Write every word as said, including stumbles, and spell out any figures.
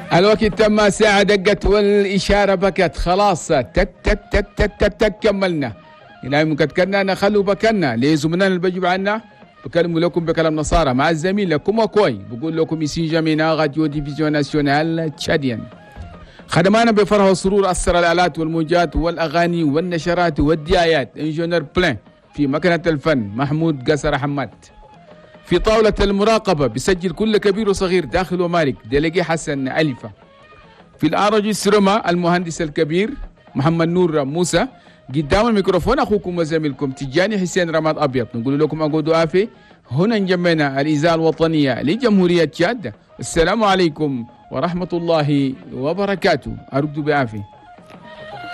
الوقت تم، ساعة دقت والإشارة بكت، خلاص تك تك تك تك تك تك كملنا. هنا مكتكنا نخلوا بكنا لزمنا اللي بجيب عنا بكلم لكم بكلام نصارى مع الزميل لكم أكوي بقول لكم يسي جمينا راديو ديفيزيون ناسيونال تشاديان. خدمانا بفرح وسرور أثر الآلات والموجات والأغاني والنشرات والدعايات انجونر بلان في مكنة الفن محمود قصر حماد. في طاولة المراقبة بسجل كل كبير وصغير داخل ومالك ديليجي حسن ألفة. في الأرجي السرما المهندس الكبير محمد نور موسى. قدام الميكروفون أخوكم وزميلكم تجاني حسين رماد أبيض. نقول لكم أقودوا آفي هنا نجمعنا الإذاعة الوطنية لجمهورية تشاد. السلام عليكم ورحمة الله وبركاته. أرجو بعافية.